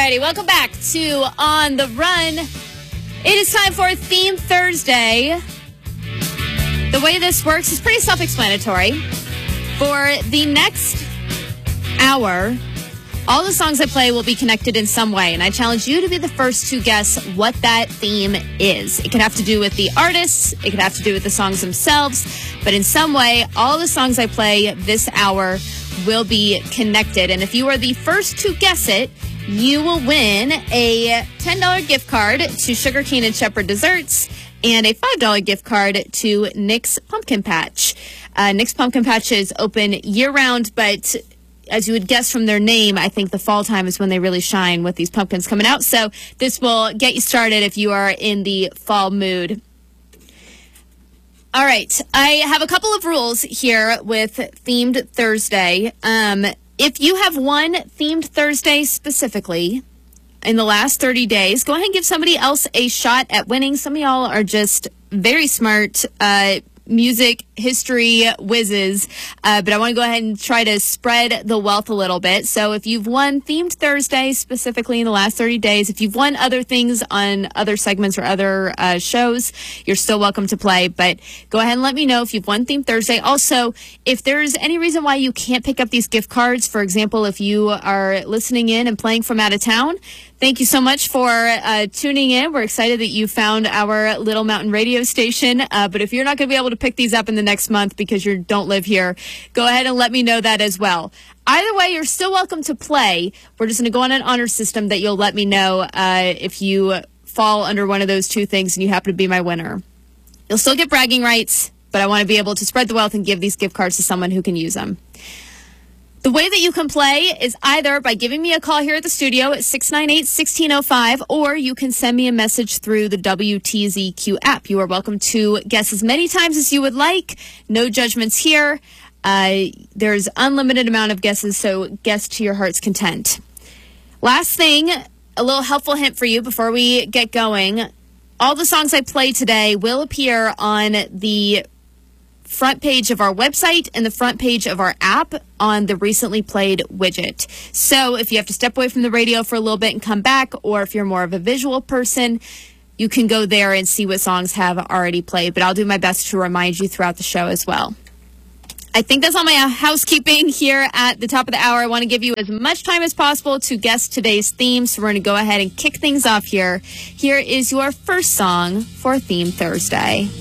righty, welcome back to On the Run. It is time for Theme Thursday. The way this works is pretty self-explanatory. For the next hour, all the songs I play will be connected in some way, and I challenge you to be the first to guess what that theme is. It can have to do with the artists, it can have to do with the songs themselves, but in some way, all the songs I play this hour will be connected. And if you are the first to guess it, you will win a $10 gift card to Sugar Cane and Shepherd Desserts and a $5 gift card to Nick's Pumpkin Patch. Nick's Pumpkin Patch is open year-round, but as you would guess from their name, I think the fall time is when they really shine with these pumpkins coming out. So this will get you started if you are in the fall mood. All right. I have a couple of rules here with Themed Thursday. If you have won Themed Thursday specifically in the last 30 days, go ahead and give somebody else a shot at winning. Some of y'all are just very smart music history whizzes, but I want to go ahead and try to spread the wealth a little bit. So if you've won Themed Thursday specifically in the last 30 days, if you've won other things on other segments or other shows, you're still welcome to play, but go ahead and let me know if you've won Themed Thursday. Also, if there's any reason why you can't pick up these gift cards, for example, if you are listening in and playing from out of town, thank you so much for tuning in. We're excited that you found our Little Mountain radio station. But if you're not going to be able to pick these up in the next month because you don't live here, go ahead and let me know that as well. Either way, you're still welcome to play. We're just going to go on an honor system that you'll let me know if you fall under one of those two things and you happen to be my winner. You'll still get bragging rights, but I want to be able to spread the wealth and give these gift cards to someone who can use them. The way that you can play is either by giving me a call here at the studio at 698-1605, or you can send me a message through the WTZQ app. You are welcome to guess as many times as you would like. No judgments here. There's unlimited amount of guesses, so guess to your heart's content. Last thing, a little helpful hint for you before we get going. All the songs I play today will appear on the front page of our website and the front page of our app on the recently played widget. So if you have to step away from the radio for a little bit and come back, or if you're more of a visual person, you can go there and see what songs have already played. But I'll do my best to remind you throughout the show as well. I think that's all my housekeeping here at the top of the hour. I want to give you as much time as possible to guess today's theme. So we're going to go ahead and kick things off here. Here is your first song for Theme Thursday.